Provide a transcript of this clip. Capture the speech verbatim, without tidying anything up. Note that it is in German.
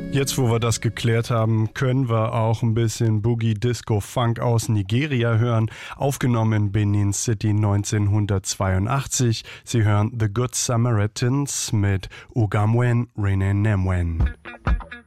Jetzt, wo wir das geklärt haben, können wir auch ein bisschen Boogie Disco Funk aus Nigeria hören, aufgenommen in Benin City neunzehnhundertzweiundachtzig. Sie hören The Good Samaritans mit Ugamwen Rene Nemwen.